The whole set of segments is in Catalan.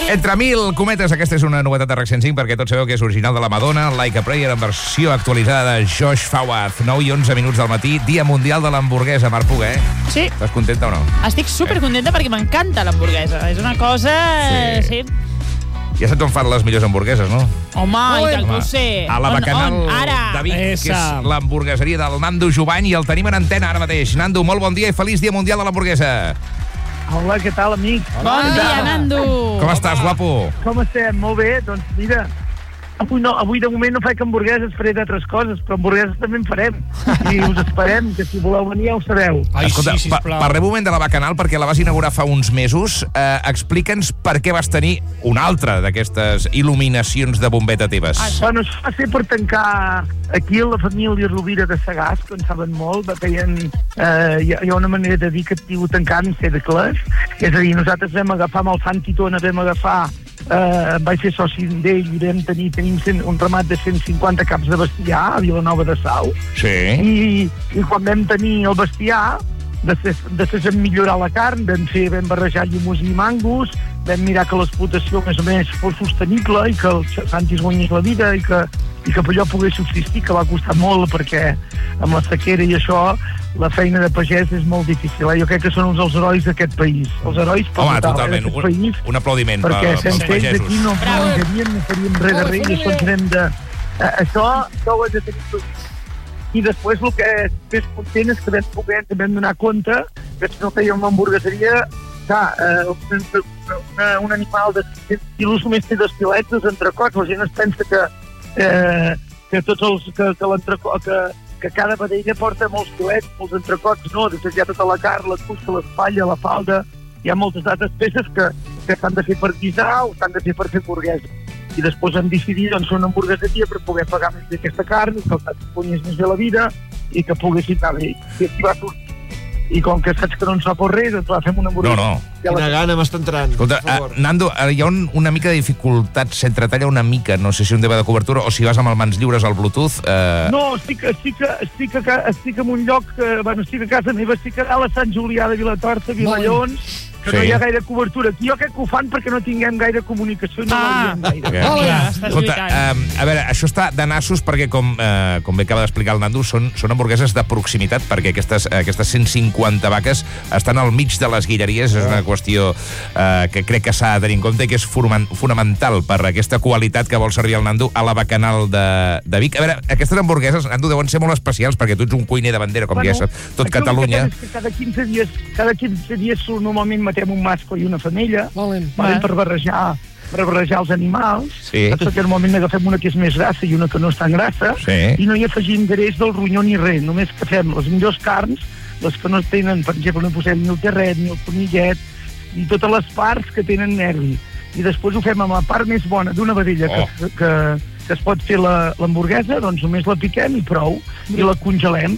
Entre mil cometes, aquesta és una novetat de RAC 105 perquè tots sabeu que és original de la Madonna, Like a Prayer, en versió actualitzada de Josh Fawad. 9 i 11 minuts del matí, Dia Mundial de l'Hamburguesa. Marc Puga, Sí. Estàs contenta o no? Estic supercontenta perquè m'encanta l'hamburguesa. És una cosa... Sí. Ja saps on fan les millors hamburgueses, no? Home, i tal que ho sé. A la Bacanal Ara. de Vic, que és l'hamburgueseria del Nando Jovany, i el tenim en antena ara mateix. Nando, molt bon dia i feliç Dia Mundial de l'Hamburguesa. Hola, què tal, amic? Bon dia, Nando. Com estàs, guapo? Com estem? Molt bé, doncs mira, avui de moment no faig hamburgueses, faré d'altres coses, però hamburgueses també en farem. I us esperem, que si voleu venir ja ho sabeu. Ai, escolta, sí, sisplau. parlem un moment de la Bacanal, perquè la vas inaugurar fa uns mesos. Explica'ns per què vas tenir una altra d'aquestes il·luminacions de bombeta teves. Bueno, això va ser per tancar aquí la família Rovira de Sagàs, que en saben molt, hi ha una manera de dir que et diu tancar en Cedecles. És a dir, nosaltres vam agafar amb el Santi Tona, vam agafar vaig ser soci d'ell i vam tenim un ramat de 150 caps de bestiar a Vilanova de Sau. Sí. I quan vam tenir el bestiar, després vam millorar la carn, vam barrejar llimús i mangos, vam mirar que l'explotació més o menys fos sostenible i que el Santi es guanyés la vida i que allò pogués subsistir, que va costar molt perquè amb la sequera i això la feina de pagès és molt difícil. Jo crec que són uns dels herois d'aquest país. Els herois totalment. Un aplaudiment perquè pels sense ells aquí no menjaríem, no faríem res de res, i això ens hem de... Això ho hem de tenir. I després el que és més content és que ens vam donar compte que si no fèiem una hamburgueseria, un animal de 600 quilos només té 2 filets, 2 entrecots. La gent es pensa que cada vedella porta molts filets, molts entrecots. No, després hi ha tota la carn, la cuixa, l'espatlla, la falda. Hi ha moltes altres peces que s'han de fer per guisar o s'han de fer per fer hamburguesa. I després hem decidit fer una hamburgueseria per poder pagar més d'aquesta carn i que el Santi guanyés més de la vida i que poguessin anar bé. I aquí va sortir. I com que saps que no ens fa por res, doncs fem una hamburguesa. No. Quina gana m'està entrant. Escolta, Nando, hi ha una mica de dificultat, s'entretalla una mica, no sé si un tema de cobertura o si vas amb el mans lliures al Bluetooth. No, estic en un lloc, estic a casa meva, estic a la Sant Julià de Vilatorta, Vilallons, que no hi ha gaire cobertura. Aquí jo crec que ho fan perquè no tinguem gaire comunicació, no l'havíem gaire. Escolta, a veure, això està de nassos perquè, com bé acaba d'explicar el Nando, són hamburgueses de proximitat, perquè aquestes 150 vaques estan al mig de les guilleries. És una qüestió que crec que s'ha de tenir en compte i que és fonamental per aquesta qualitat que vol servir el Nando a la Bacanal de Vic. A veure, aquestes hamburgueses, Nando, deuen ser molt especials perquè tu ets un cuiner de bandera, com ja sap tot Catalunya. Cada 15 dies normalment matem un mascle i una femella per barrejar els animals. Perquè normalment agafem una que és més grassa i una que no és tan grassa, i no hi afegim greix del ronyó ni res, només que fem les millors carns, les que no tenen, per exemple, no posem ni el terret, ni el conillet, ni totes les parts que tenen nervi. I després ho fem amb la part més bona d'una vedella que es pot fer l'hamburguesa, doncs només la piquem i prou, i la congelem.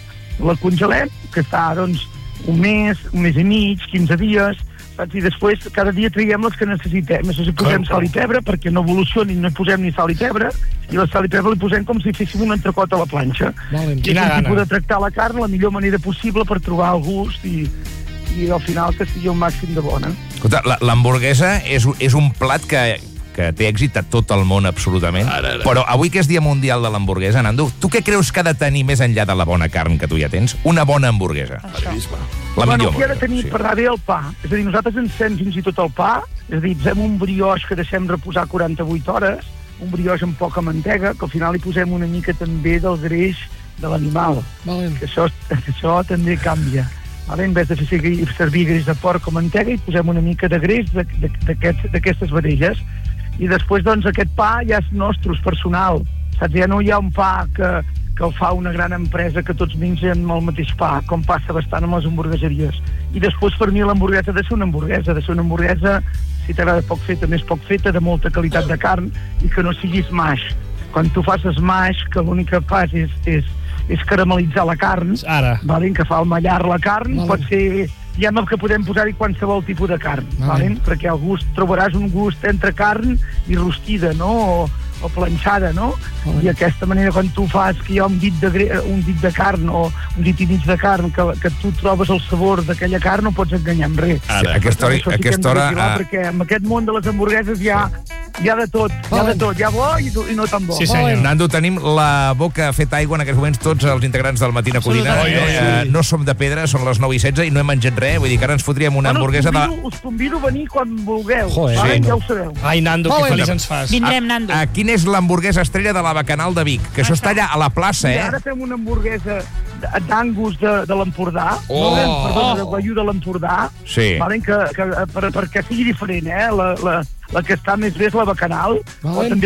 Que està, doncs, un mes i mig, 15 dies, saps? I després cada dia traiem les que necessitem. Això si posem sal i pebre, perquè no evolucionin, no hi posem ni sal i pebre, i la sal i pebre li posem com si féssim un entrecot a la planxa. I és un tipus de tractar la carn la millor manera possible per trobar el gust i al final que sigui el màxim de bona. Escolta, l'hamburguesa és un plat que té èxit a tot el món, absolutament. Però avui que és Dia Mundial de l'Hamburguesa, Nando, tu què creus que ha de tenir més enllà de la bona carn que tu ja tens? Una bona hamburguesa. La millor. Aquí ha de tenir per anar bé el pa. És a dir, nosaltres ens fem fins i tot el pa, és a dir, fem un brioix que deixem reposar 48 hores, un brioix amb poca mantega, que al final hi posem una mica també del greix de l'animal. Que això també canvia. En vez de servir greix de porc o mantega, hi posem una mica de greix d'aquestes vedelles. I després, doncs, aquest pa ja és nostre, és personal. Saps? Ja no hi ha un pa que el fa una gran empresa que tots mengen el mateix pa, com passa bastant amb les hamburgueseries. I després, per mi, l'hamburguesa ha de ser una hamburguesa, si t'agrada poc feta, més poc feta, de molta qualitat de carn, i que no sigui smash. Quan tu fas smash, que l'únic que fas és caramelitzar la carn, que fa mallar la carn, pot ser... Diguem que podem posar-hi qualsevol tipus de carn, perquè al gust trobaràs un gust entre carn i rostida, no? o planxada, no? I aquesta manera, quan tu fas que hi ha un dit de carn o un dit i mig de carn, que tu trobes el sabor d'aquella carn, no pots enganyar amb res. Ara, aquesta hora... Perquè en aquest món de les hamburgueses hi ha de tot, hi ha bo i no tan bo. Sí, senyor. Nando, tenim la boca feta aigua en aquests moments tots els integrants del Matina Codina. No som de pedra, són les 9:16 i no hem menjat res, vull dir que ara ens fotríem una hamburguesa de... Us convido a venir quan vulgueu, ja ho sabeu. Ai, Nando, que feliç ens fas. Vindrem, Nando. Quina és l'hamburguesa estrella de la Bacanal de Vic? Que això està allà a la plaça, I ara fem una hamburguesa d'Angus de l'Empordà, perdó, de Guaiú de l'Empordà, perquè sigui diferent, la que està més bé és la Bacanal, o també